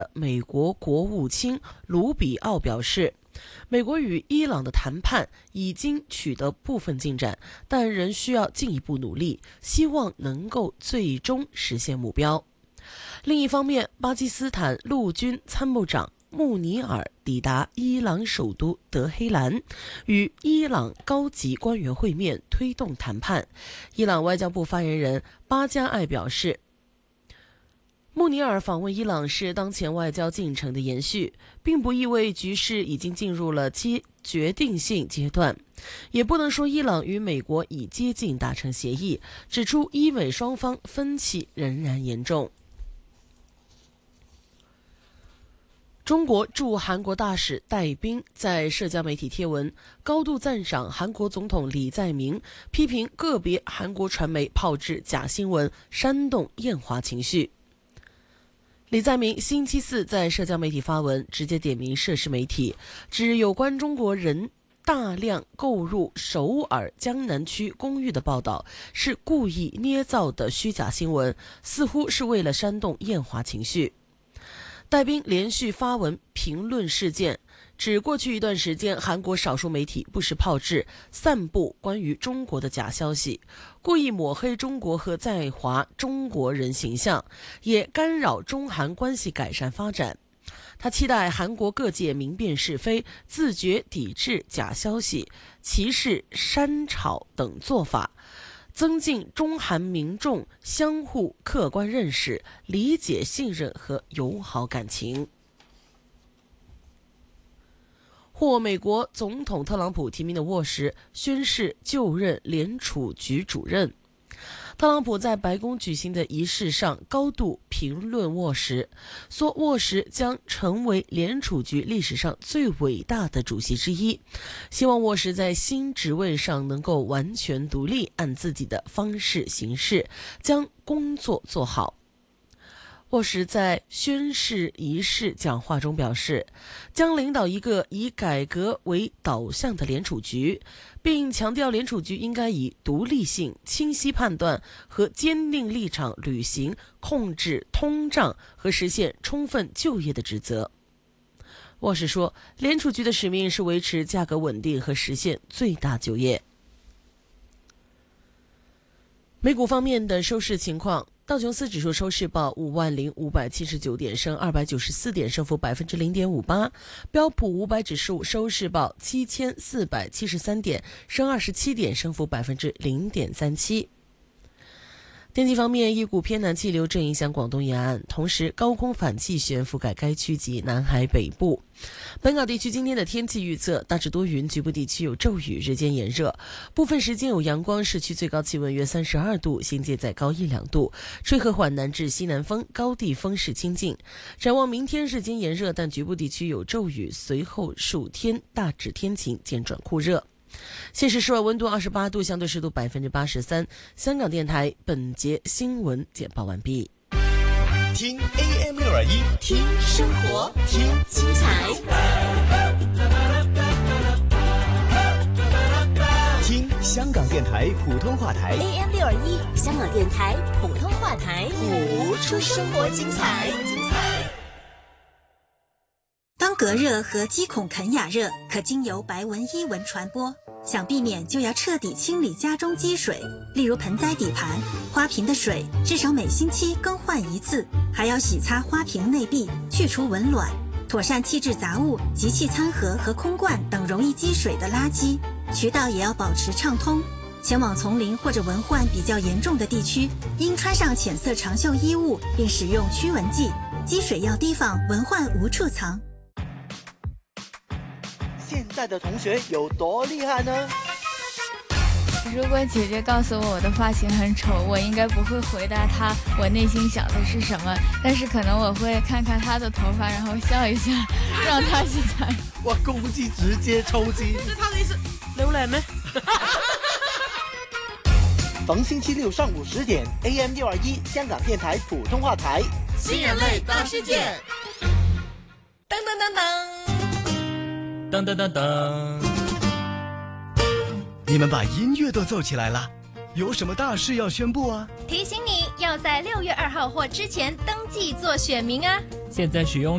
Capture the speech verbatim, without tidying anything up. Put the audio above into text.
美国国务卿卢比奥表示，美国与伊朗的谈判已经取得部分进展，但仍需要进一步努力，希望能够最终实现目标。另一方面，巴基斯坦陆军参谋长穆尼尔抵达伊朗首都德黑兰，与伊朗高级官员会面，推动谈判。伊朗外交部发言人巴加艾表示，穆尼尔访问伊朗是当前外交进程的延续，并不意味局势已经进入了决定性阶段，也不能说伊朗与美国已接近达成协议，指出伊美双方分歧仍然严重。中国驻韩国大使戴斌在社交媒体贴文，高度赞赏韩国总统李在明，批评个别韩国传媒炮制假新闻，煽动厌华情绪。李在明星期四在社交媒体发文，直接点名涉事媒体，指有关中国人大量购入首尔江南区公寓的报道是故意捏造的虚假新闻，似乎是为了煽动厌华情绪。戴斌连续发文评论事件，指过去一段时间韩国少数媒体不时炮制散布关于中国的假消息，故意抹黑中国和在华中国人形象，也干扰中韩关系改善发展。他期待韩国各界明辨是非，自觉抵制假消息、歧视、煽炒等做法，增进中韩民众相互客观认识、理解、信任和友好感情。获美国总统特朗普提名的沃什宣誓就任联储局主任。特朗普在白宫举行的仪式上高度评论沃什，说沃什将成为联储局历史上最伟大的主席之一，希望沃什在新职位上能够完全独立，按自己的方式行事，将工作做好。沃什在宣誓仪式讲话中表示，将领导一个以改革为导向的联储局，并强调联储局应该以独立性、清晰判断和坚定立场履行控制通胀和实现充分就业的职责。沃什说，联储局的使命是维持价格稳定和实现最大就业。美股方面的收市情况，道琼斯指数收市报五万零五百七十九点，升二百九十四点，升幅百分之零点五八。标普五百指数收市报七千四百七十三点，升二十七点，升幅百分之零点三七。天气方面，一股偏南气流正影响广东沿岸，同时高空反气旋覆盖该区及南海北部。本港地区今天的天气预测，大致多云，局部地区有骤雨，日间炎热，部分时间有阳光，市区最高气温约三十二度，新界再高一两度，吹和缓南至西南风，高地风势清劲。展望明天日间炎热，但局部地区有骤雨，随后数天大致天晴，渐转酷热。现时室外温度二十八度，相对湿度百分之八十三。香港电台本节新闻简报完毕。 听 A M 六二一，听生活，听精彩，听香港电台普通话台 A M 六二一，香港电台普通话台， 谱出生活精彩。 当隔热和肌孔肯雅热可经由白纹伊纹传播，想避免就要彻底清理家中积水，例如盆栽底盘、花瓶的水至少每星期更换一次，还要洗擦花瓶内壁，去除蚊卵，妥善弃置杂物及气餐盒和空罐等容易积水的垃圾，渠道也要保持畅通。前往丛林或者蚊患比较严重的地区，应穿上浅色长袖衣物，并使用驱蚊剂，积水要提防，蚊患无处藏。 现在的同学有多厉害呢？ 如果姐姐告诉我我的发型很丑，我应该不会回答她我内心想的是什么，但是可能我会看看她的头发，然后笑一下，让她去猜。 哇，公鸡直接抽筋！ 是他的意思，榴莲咩？ 逢星期六上午十点 ，A M 六二一香港电台普通话台， 新人类大世界。 噔噔噔噔。 噔噔噔噔， 你们把音乐都奏起来了，有什么大事要宣布啊？ 提醒你要在六月二号或之前登记做选民啊！ 现在使用